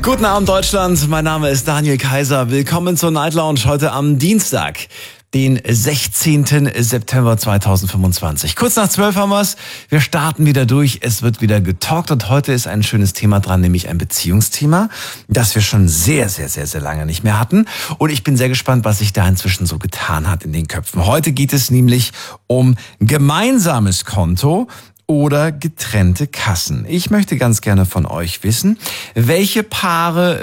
Guten Abend Deutschland, mein Name ist Daniel Kaiser. Willkommen zur Night Lounge heute am Dienstag, den 16. September 2025. Kurz nach 12 haben wir's. Wir starten wieder durch. Es wird wieder getalkt und heute ist ein schönes Thema dran, nämlich ein Beziehungsthema, das wir schon sehr, sehr, sehr, sehr lange nicht mehr hatten. Und ich bin sehr gespannt, was sich da inzwischen so getan hat in den Köpfen. Heute geht es nämlich um gemeinsames Konto oder getrennte Kassen. Ich möchte ganz gerne von euch wissen, welche Paare,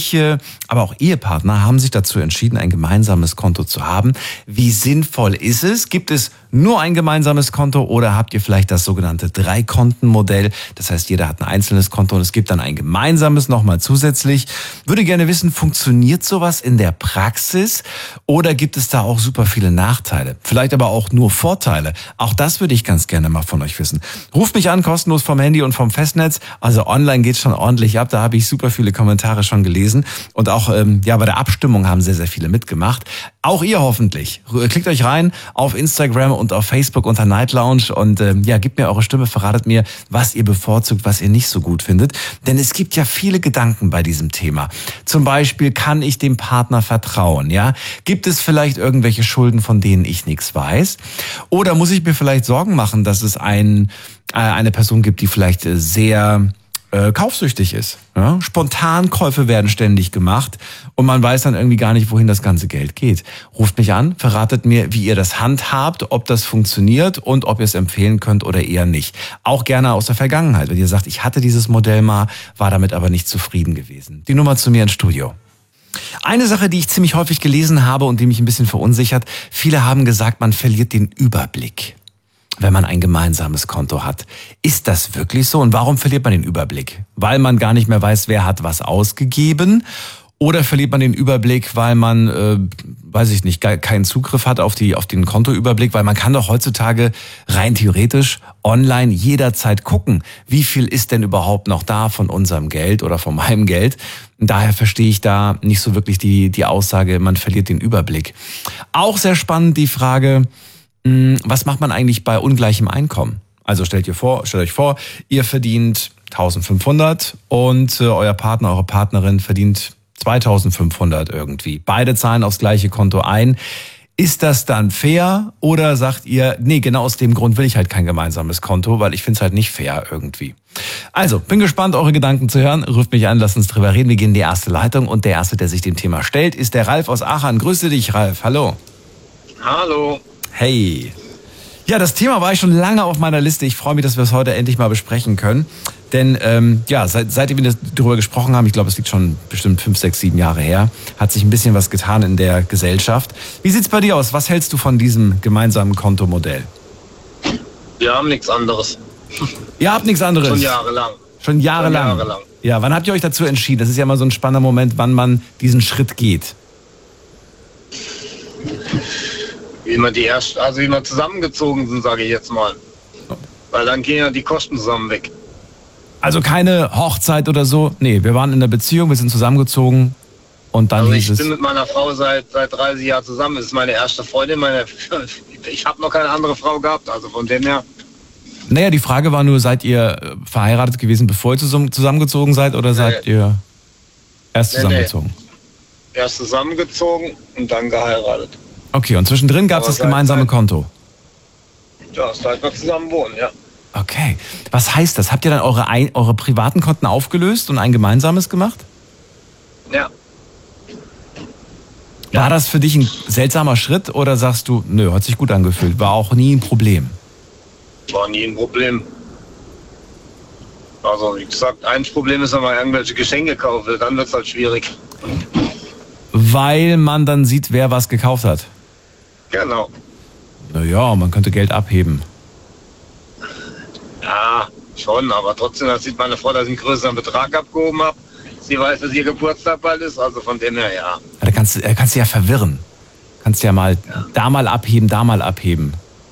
aber auch Ehepartner haben sich dazu entschieden, ein gemeinsames Konto zu haben. Wie sinnvoll ist es? Gibt es nur ein gemeinsames Konto oder habt ihr vielleicht das sogenannte Drei-Konten-Modell? Das heißt, jeder hat ein einzelnes Konto und es gibt dann ein gemeinsames nochmal zusätzlich. Würde gerne wissen, funktioniert sowas in der Praxis oder gibt es da auch super viele Nachteile? Vielleicht aber auch nur Vorteile. Auch das würde ich ganz gerne mal von euch wissen. Ruft mich an, kostenlos vom Handy und vom Festnetz. Also online geht's schon ordentlich ab. Da habe ich super viele Kommentare schon gelesen. Und auch bei der Abstimmung haben sehr, sehr viele mitgemacht. Auch ihr hoffentlich. Klickt euch rein auf Instagram und auf Facebook unter Night Lounge und gebt mir eure Stimme, verratet mir, was ihr bevorzugt, was ihr nicht so gut findet. Denn es gibt ja viele Gedanken bei diesem Thema. Zum Beispiel, kann ich dem Partner vertrauen? Ja? Gibt es vielleicht irgendwelche Schulden, von denen ich nichts weiß? Oder muss ich mir vielleicht Sorgen machen, dass es eine Person gibt, die vielleicht sehr kaufsüchtig ist. Ja? Spontankäufe werden ständig gemacht und man weiß dann irgendwie gar nicht, wohin das ganze Geld geht. Ruft mich an, verratet mir, wie ihr das handhabt, ob das funktioniert und ob ihr es empfehlen könnt oder eher nicht. Auch gerne aus der Vergangenheit, wenn ihr sagt, ich hatte dieses Modell mal, war damit aber nicht zufrieden gewesen. Die Nummer zu mir ins Studio. Eine Sache, die ich ziemlich häufig gelesen habe und die mich ein bisschen verunsichert, viele haben gesagt, man verliert den Überblick, wenn man ein gemeinsames Konto hat. Ist das wirklich so? Und warum verliert man den Überblick? Weil man gar nicht mehr weiß, wer hat was ausgegeben? Oder verliert man den Überblick, weil man, keinen Zugriff hat auf den Kontoüberblick? Weil man kann doch heutzutage rein theoretisch online jederzeit gucken, wie viel ist denn überhaupt noch da von unserem Geld oder von meinem Geld. Und daher verstehe ich da nicht so wirklich die Aussage, man verliert den Überblick. Auch sehr spannend die Frage, was macht man eigentlich bei ungleichem Einkommen? Also stellt euch vor, ihr verdient 1.500 und euer Partner, eure Partnerin verdient 2.500 irgendwie. Beide zahlen aufs gleiche Konto ein. Ist das dann fair oder sagt ihr, nee, genau aus dem Grund will ich halt kein gemeinsames Konto, weil ich finde es halt nicht fair irgendwie. Also, bin gespannt, eure Gedanken zu hören. Ruft mich an, lasst uns drüber reden. Wir gehen in die erste Leitung und der Erste, der sich dem Thema stellt, ist der Ralf aus Aachen. Grüße dich, Ralf. Hallo. Hallo. Hey. Ja, das Thema war schon lange auf meiner Liste. Ich freue mich, dass wir es heute endlich mal besprechen können. Denn seitdem wir darüber gesprochen haben, ich glaube, es liegt schon bestimmt 5, 6, 7 Jahre her, hat sich ein bisschen was getan in der Gesellschaft. Wie sieht's bei dir aus? Was hältst du von diesem gemeinsamen Kontomodell? Wir haben nichts anderes. Ihr habt nichts anderes? Schon jahrelang. Ja, wann habt ihr euch dazu entschieden? Das ist ja immer so ein spannender Moment, wann man diesen Schritt geht. Wie wir zusammengezogen sind, sage ich jetzt mal. Weil dann gehen ja die Kosten zusammen weg. Also keine Hochzeit oder so? Nee, wir waren in der Beziehung, wir sind zusammengezogen und dann ich bin mit meiner Frau seit 30 Jahren zusammen. Es ist meine erste Freundin. Ich habe noch keine andere Frau gehabt, also von dem her. Naja, die Frage war nur, seid ihr verheiratet gewesen, bevor ihr zusammengezogen seid oder seid ihr erst zusammengezogen? Nee. Erst zusammengezogen und dann geheiratet. Okay, und zwischendrin gab es das gemeinsame Konto? Ja, seit wir zusammen wohnen, ja. Okay. Was heißt das? Habt ihr dann eure privaten Konten aufgelöst und ein gemeinsames gemacht? Ja. War das für dich ein seltsamer Schritt oder sagst du, nö, hat sich gut angefühlt, war auch nie ein Problem? War nie ein Problem. Also wie gesagt, ein Problem ist, wenn man irgendwelche Geschenke kaufen will, dann wird es halt schwierig. Weil man dann sieht, wer was gekauft hat? Genau. Naja, man könnte Geld abheben. Ja, schon, aber trotzdem, da sieht meine Frau, dass ich einen größeren Betrag abgehoben habe. Sie weiß, dass ihr Geburtstag bald ist, also von dem her, ja. Da kannst du ja verwirren. Kannst ja mal da mal abheben, da mal abheben.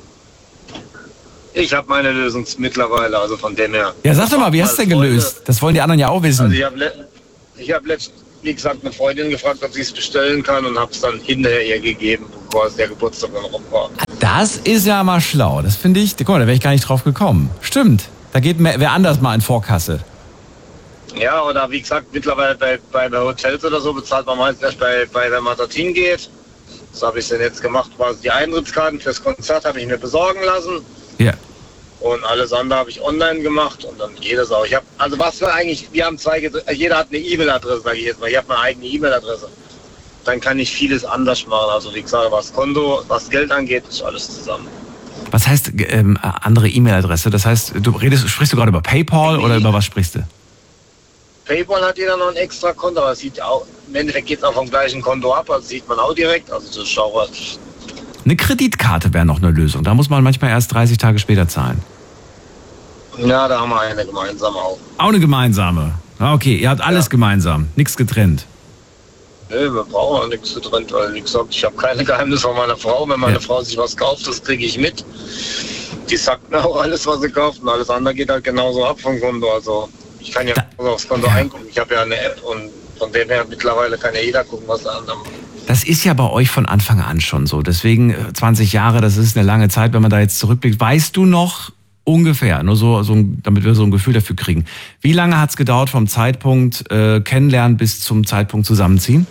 Ich habe meine Lösung mittlerweile, also von dem her. Ja, sag doch mal, wie hast du denn gelöst? Das wollen die anderen ja auch wissen. Also ich hab letztens, wie gesagt, eine Freundin gefragt, ob sie es bestellen kann und habe es dann hinterher ihr gegeben, bevor es der Geburtstag dann rum war. Das ist ja mal schlau. Das finde ich, guck mal, da wäre ich gar nicht drauf gekommen. Stimmt, da geht wer anders mal in Vorkasse. Ja, oder wie gesagt, mittlerweile bei Hotels oder so bezahlt man meist erst wenn man dorthin geht. So habe ich es denn jetzt gemacht. Quasi die Eintrittskarten fürs Konzert habe ich mir besorgen lassen. Ja. Und alles andere habe ich online gemacht und dann geht es auch. Wir haben jeder hat eine E-Mail-Adresse, sage ich jetzt mal. Ich habe eine eigene E-Mail-Adresse. Dann kann ich vieles anders machen. Also wie gesagt, was was Geld angeht, ist alles zusammen. Was heißt andere E-Mail-Adresse? Das heißt, sprichst du gerade über PayPal oder über was sprichst du? PayPal hat jeder noch ein extra Konto, aber im Endeffekt geht es auch vom gleichen Konto ab, also sieht man auch direkt. Also das schaue ich. Eine Kreditkarte wäre noch eine Lösung. Da muss man manchmal erst 30 Tage später zahlen. Ja, da haben wir eine gemeinsame auch. Auch eine gemeinsame? Okay, ihr habt alles gemeinsam, nichts getrennt. Nee, wir brauchen auch nichts getrennt, weil wie gesagt, ich habe keine Geheimnisse von meiner Frau. Wenn meine Frau sich was kauft, das kriege ich mit. Die sagt mir auch alles, was sie kauft und alles andere geht halt genauso ab vom Konto. Also ich kann ja aufs Konto eingucken. Ich habe ja eine App und von dem her mittlerweile kann ja jeder gucken, was der andere macht. Das ist ja bei euch von Anfang an schon so. Deswegen 20 Jahre, das ist eine lange Zeit, wenn man da jetzt zurückblickt. Weißt du noch ungefähr, nur damit wir so ein Gefühl dafür kriegen, wie lange hat es gedauert vom Zeitpunkt Kennenlernen bis zum Zeitpunkt Zusammenziehen?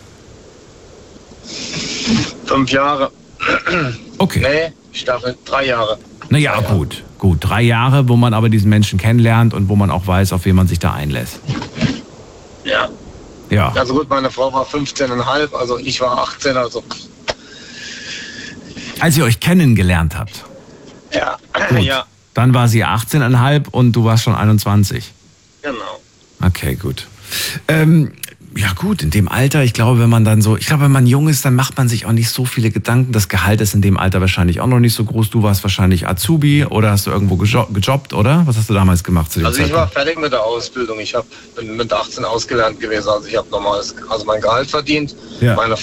5 Jahre. Okay. Nee, ich dachte 3 Jahre. Naja, gut. 3 Jahre, wo man aber diesen Menschen kennenlernt und wo man auch weiß, auf wen man sich da einlässt. Ja. Ja. Also gut, meine Frau war 15,5, also ich war 18, also. Als ihr euch kennengelernt habt? Ja. Gut. Ja. Dann war sie 18,5 und du warst schon 21. Genau. Okay, gut. Ja gut, in dem Alter, ich glaube, wenn man jung ist, dann macht man sich auch nicht so viele Gedanken. Das Gehalt ist in dem Alter wahrscheinlich auch noch nicht so groß. Du warst wahrscheinlich Azubi oder hast du irgendwo gejobbt, oder? Was hast du damals gemacht zu dem Zeitpunkt? Ich war fertig mit der Ausbildung. Bin mit 18 ausgelernt gewesen. Also ich habe mein Gehalt verdient. Ja. Meine